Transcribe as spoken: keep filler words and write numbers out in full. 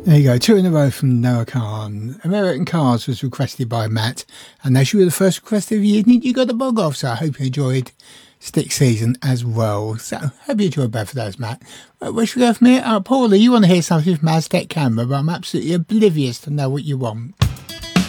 There you go, two in a row from Noah Khan. American Cars was requested by Matt, and as you were the first request of the evening, you got the bog off, so I hope you enjoyed Stick Season as well. So, hope you enjoyed both of those, Matt. Right, where should we go from here? Uh, Paula, you want to hear something from Aztec Camera, but I'm absolutely oblivious to know what you want.